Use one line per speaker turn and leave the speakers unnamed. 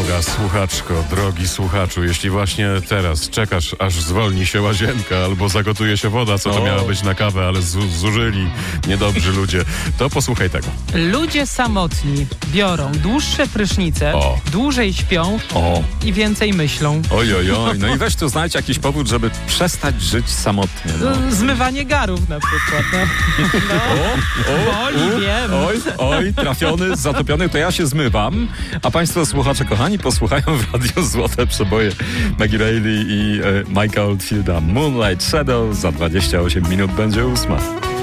Droga słuchaczko, drogi słuchaczu, jeśli właśnie teraz czekasz, aż zwolni się łazienka albo zagotuje się woda, co to miała być na kawę, ale zużyli niedobrzy ludzie, to posłuchaj tego.
Ludzie samotni biorą dłuższe prysznice, dłużej śpią i więcej myślą.
Oj, no i weź tu znajdź jakiś powód, żeby przestać żyć samotnie.
Zmywanie garów na przykład. Boli, wiem.
Oj, trafiony, zatopiony, to ja się zmywam, a państwo słuchacze kochani posłuchają w Radiu Złote Przeboje Maggie Reilly i Mike'a Oldfielda. Moonlight Shadow, za 28 minut będzie 8.